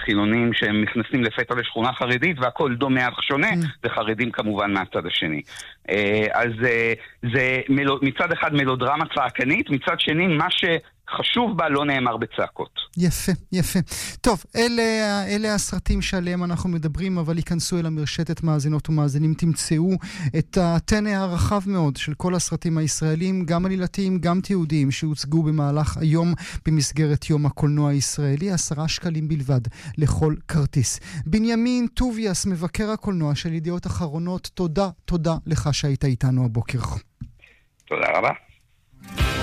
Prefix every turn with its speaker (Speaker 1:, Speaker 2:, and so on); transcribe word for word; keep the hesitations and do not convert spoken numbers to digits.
Speaker 1: חילונים שהם נכנסים לפתע לשכונה חרדית, והכל דומה אך שונה, וחרדים כמובן מהצד השני. אז זה מצד אחד מלודרמה צעקנית, מצד שני מה שחשוב בה לא נאמר בצעקות.
Speaker 2: יפה, יפה. טוב, אלה, אלה הסרטים שעליהם אנחנו מדברים, אבל ייכנסו אל המרשתת מאזינות ומאזינים, תמצאו את הטנא הרחב מאוד של כל הסרטים הישראלים, גם עלילתיים, גם תיעודיים, שהוצגו במהלך היום במסגרת יום הקולנוע הישראלי, עשרה שקלים בלבד לכל כרטיס. בנימין טוביאס, מבקר הקולנוע של ידיעות אחרונות, תודה, תודה לך שהיית איתנו הבוקר.
Speaker 1: תודה רבה.